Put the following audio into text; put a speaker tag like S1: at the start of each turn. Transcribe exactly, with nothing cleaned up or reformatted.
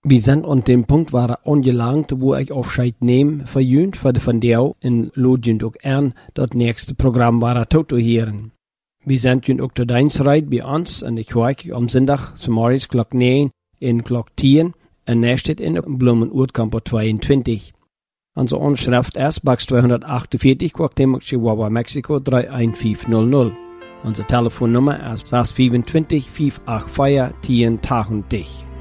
S1: Wir sind an dem Punkt waar angelangt, wo ich Aufscheid nehme, verjünt für die von dir in Lodien auch an, das nächste Programm war Toto hören. Wir sind jünt auch der Dienstreit bei uns, und ich höre am Sonntag zum Morgens Glock neun in Glock zehn, und nächstes in Blumen-Urtkampo zweiundzwanzig. Unsere Anschrift ist Box zweihundertachtundvierzig, Cuauhtémoc, Chihuahua, Mexiko drei eins fünf null null. Unsere Telefonnummer ist sechs zwei fünf, fünf acht vier, zehn tausend.